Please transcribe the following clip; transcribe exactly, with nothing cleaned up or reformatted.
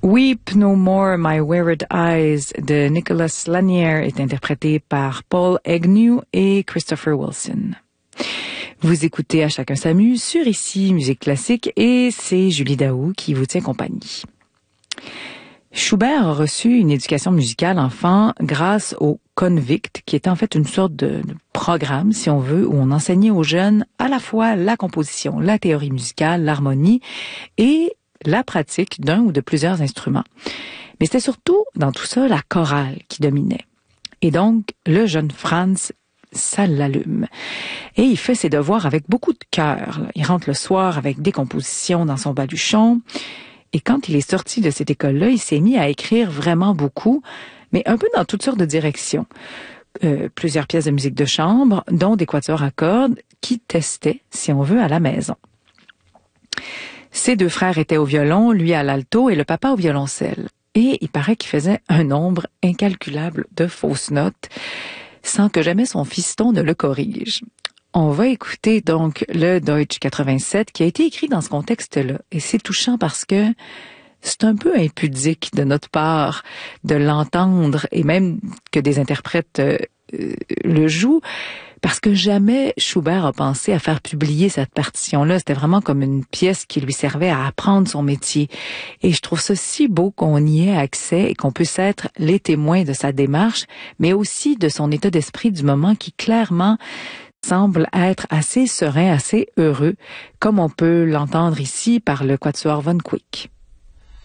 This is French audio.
Weep No More, My Wearied Eyes de Nicholas Lanier est interprété par Paul Agnew et Christopher Wilson. Vous écoutez À chacun s'amuse sur Ici Musique Classique et c'est Julie Daou qui vous tient compagnie. Schubert a reçu une éducation musicale enfant grâce au Convict, qui était en fait une sorte de, de programme, si on veut, où on enseignait aux jeunes à la fois la composition, la théorie musicale, l'harmonie et la pratique d'un ou de plusieurs instruments. Mais c'était surtout, dans tout ça, la chorale qui dominait. Et donc, le jeune Franz, ça l'allume. Et il fait ses devoirs avec beaucoup de cœur. Il rentre le soir avec des compositions dans son baluchon. Et quand il est sorti de cette école-là, il s'est mis à écrire vraiment beaucoup, mais un peu dans toutes sortes de directions. Euh, plusieurs pièces de musique de chambre, dont des quatuors à cordes, qui testaient, si on veut, à la maison. Ses deux frères étaient au violon, lui à l'alto et le papa au violoncelle. Et il paraît qu'il faisait un nombre incalculable de fausses notes, sans que jamais son fiston ne le corrige. On va écouter donc le Deutsch quatre-vingt-sept qui a été écrit dans ce contexte-là. Et c'est touchant parce que c'est un peu impudique de notre part de l'entendre et même que des interprètes euh, le jouent. Parce que jamais Schubert a pensé à faire publier cette partition-là. C'était vraiment comme une pièce qui lui servait à apprendre son métier. Et je trouve ça si beau qu'on y ait accès et qu'on puisse être les témoins de sa démarche, mais aussi de son état d'esprit du moment qui clairement semble être assez serein, assez heureux, comme on peut l'entendre ici par le quatuor von Quick.